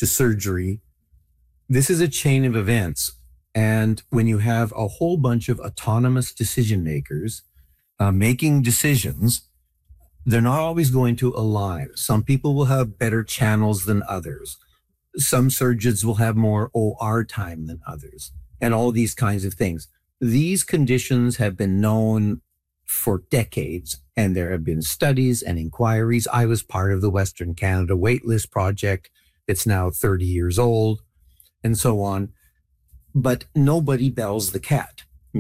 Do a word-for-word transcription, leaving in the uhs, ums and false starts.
to surgery. This is a chain of events. And when you have a whole bunch of autonomous decision makers uh, making decisions, they're not always going to align. Some people will have better channels than others. Some surgeons will have more O R time than others, and all these kinds of things. These conditions have been known for decades, and there have been studies and inquiries. I was part of the Western Canada Waitlist Project. It's now thirty years old, and so on. But nobody bells the cat.